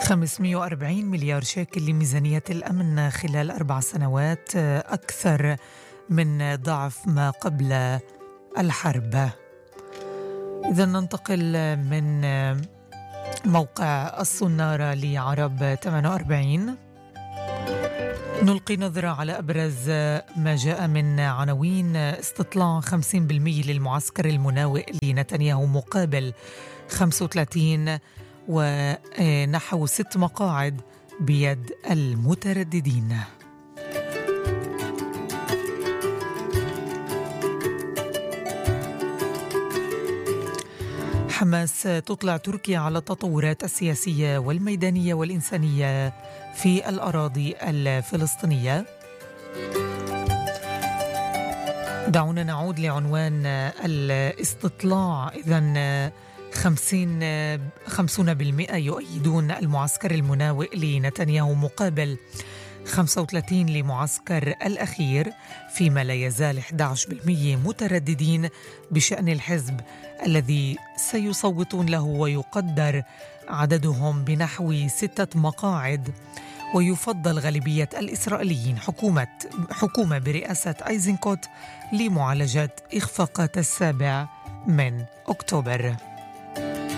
540 مليار شيكل لميزانية الأمن خلال 4 سنوات، أكثر من ضعف ما قبل الحرب. إذا ننتقل من موقع الصنارة لعرب 48، نلقي نظرة على أبرز ما جاء من عناوين. استطلاع 50% للمعسكر المناوئ لنتنياهو مقابل 35، ونحو 6 مقاعد بيد المترددين. حماس تطلع تركيا على التطورات السياسية والميدانية والإنسانية في الأراضي الفلسطينية. دعونا نعود لعنوان الاستطلاع. إذن 50% يؤيدون المعسكر المناوئ لنتنياهو مقابل 35 لمعسكر الأخير، فيما لا يزال 11% مترددين بشأن الحزب الذي سيصوتون له، ويقدر عددهم بنحو 6 مقاعد. ويفضل غالبية الإسرائيليين حكومة برئاسة أيزنكوت لمعالجة إخفاقات 7 أكتوبر.